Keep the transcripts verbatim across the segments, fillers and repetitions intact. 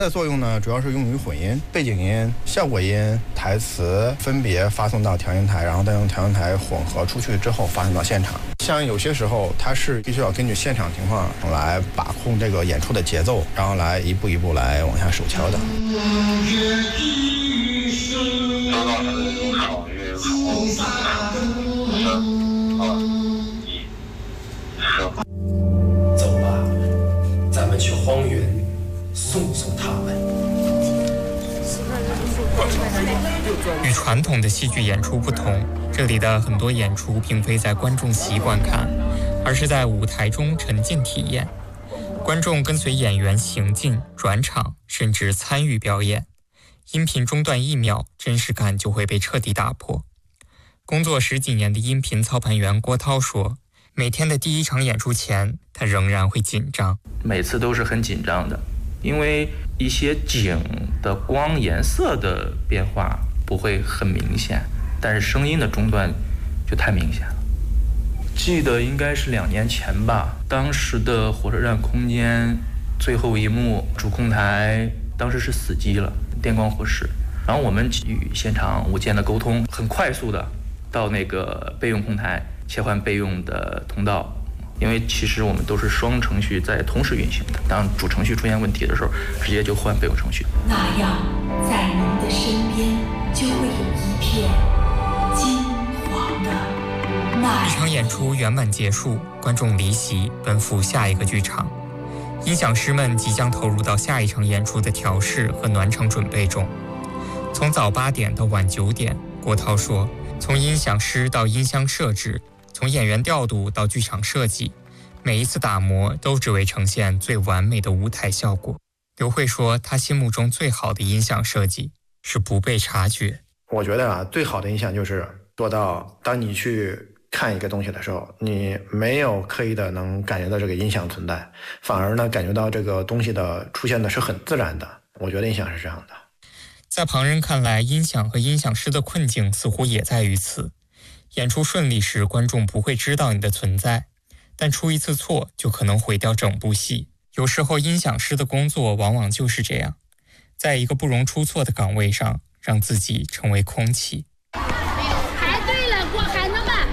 的作用呢，主要是用于混音、背景音、效果音、台词，分别发送到调音台，然后再用调音台混合出去之后发送到现场。像有些时候，它是必须要根据现场情况来把控这个演出的节奏，然后来一步一步来往下手敲的。 走吧，咱们去荒原送送他们。 与传统的戏剧演出不同，这里的很多演出并非在观众席观看，而是在舞台中沉浸体验。观众跟随演员行进、转场，甚至参与表演。音频中断一秒，真实感就会被彻底打破。工作十几年的音频操盘员郭涛说，每天的第一场演出前，他仍然会紧张。 每次都是很紧张的，因为一些景的光颜色的变化不会很明显，但是声音的中断就太明显了。记得应该是两年前吧，当时的火车站空间最后一幕主控台当时是死机了，电光火石，然后我们与现场无间的沟通，很快速的到那个备用控台切换备用的通道，因为其实我们都是双程序在同时运行的，当主程序出现问题的时候，直接就换备用程序。 那样在您的身边就会有一片金黄的那。 一场演出圆满结束，观众离席奔赴下一个剧场，音响师们即将投入到下一场演出的调试和暖场准备中。从早八点到晚九点，郭涛说，从音响师到音箱设置，从演员调度到剧场设计，每一次打磨都只为呈现最完美的舞台效果。刘慧说，他心目中最好的音响设计是不被察觉。 我觉得啊，最好的音响就是做到，当你去看一个东西的时候，你没有刻意的能感觉到这个音响存在，反而呢感觉到这个东西的出现的是很自然的。我觉得音响是这样的。 在旁人看来，音响和音响师的困境似乎也在于此。演出顺利时，观众不会知道你的存在，但出一次错就可能毁掉整部戏。有时候音响师的工作往往就是这样，在一个不容出错的岗位上，让自己成为空气。 排队了，过海了吧？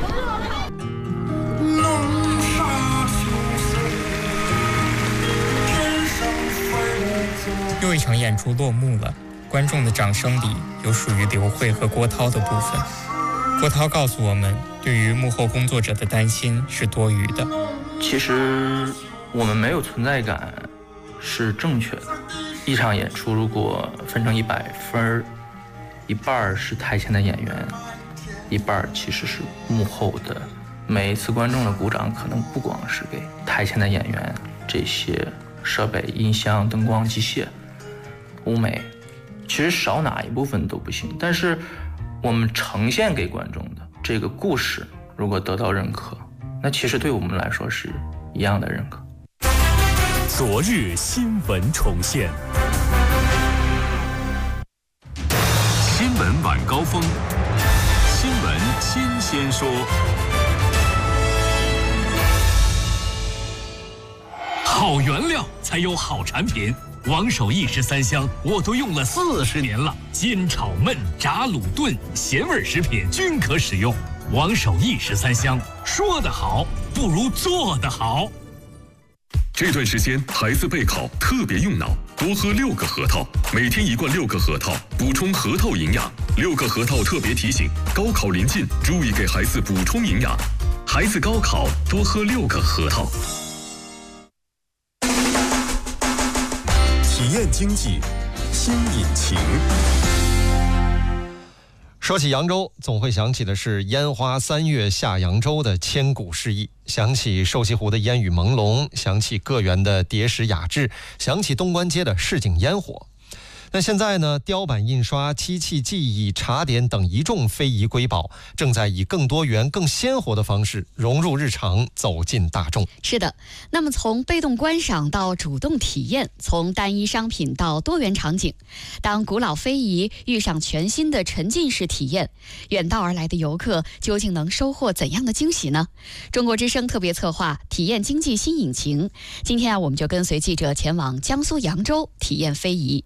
又一场演出落幕了，观众的掌声里有属于刘慧和郭涛的部分。郭涛告诉我们，对于幕后工作者的担心是多余的。 其实我们没有存在感是正确的。一场演出如果分成一百分，一半是台前的演员，一半其实是幕后的。每一次观众的鼓掌可能不光是给台前的演员，这些设备、音箱、灯光、机械、舞美，其实少哪一部分都不行。但是我们呈现给观众的这个故事如果得到认可，那其实对我们来说是一样的认可。 昨日新闻重现，新闻晚高峰，新闻新鲜说。好原料才有好产品，王守义十三香我都用了四十年了，煎炒焖炸卤炖咸味食品均可使用。王守义十三香，说得好不如做得好。 这段时间孩子备考特别用脑，多喝六个核桃，每天一罐六个核桃，补充核桃营养。六个核桃特别提醒，高考临近，注意给孩子补充营养。孩子高考多喝六个核桃。 体验经济新引擎。 说起扬州，总会想起的是烟花三月下扬州的千古诗意，想起瘦西湖的烟雨朦胧，想起个园的叠石雅致，想起东关街的市井烟火。那现在呢，雕版印刷、漆器技艺、茶点等一众非遗瑰宝，正在以更多元、更鲜活的方式融入日常，走进大众。 是的，那么从被动观赏到主动体验，从单一商品到多元场景，当古老非遗遇上全新的沉浸式体验，远道而来的游客究竟能收获怎样的惊喜呢？中国之声特别策划体验经济新引擎，今天啊，我们就跟随记者前往江苏扬州体验非遗。